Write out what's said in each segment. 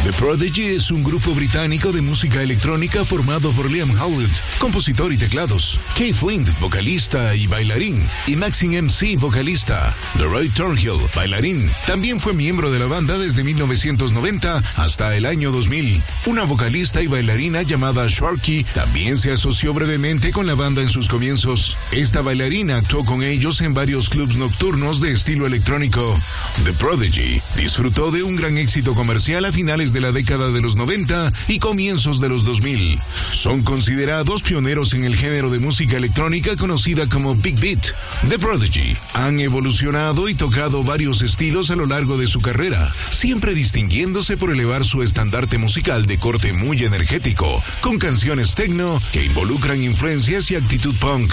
The Prodigy es un grupo británico de música electrónica formado por Liam Howlett, compositor y teclados, Kay Flint, vocalista y bailarín, y Maxine MC, vocalista. Leroy Thornhill, bailarín, también fue miembro de la banda desde 1990 hasta el año 2000. Una vocalista y bailarina llamada Sharky también se asoció brevemente con la banda en sus comienzos. Esta bailarina actuó con ellos en varios clubs nocturnos de estilo electrónico. The Prodigy disfrutó de un gran éxito comercial a finales de la década de los 90 y comienzos de los 2000. Son considerados pioneros en el género de música electrónica conocida como Big Beat. The Prodigy han evolucionado y tocado varios estilos a lo largo de su carrera, siempre distinguiéndose por elevar su estandarte musical de corte muy energético, con canciones techno que involucran influencias y actitud punk.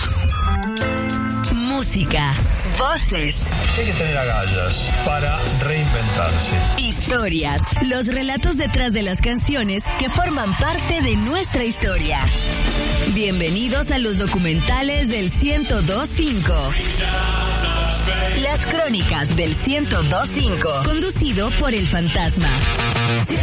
Música, voces. Hay que tener agallas para reinventarse. Historias, los relatos detrás de las canciones que forman parte de nuestra historia. Bienvenidos a los documentales del 102.5. Las crónicas del 102.5, conducido por El Fantasma. 102.5.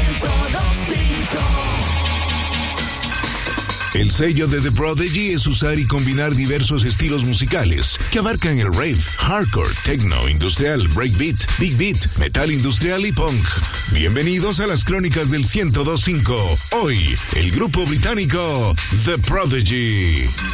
El sello de The Prodigy es usar y combinar diversos estilos musicales que abarcan el rave, hardcore, techno, industrial, breakbeat, big beat, metal industrial y punk. Bienvenidos a las crónicas del 102.5. Hoy, el grupo británico The Prodigy.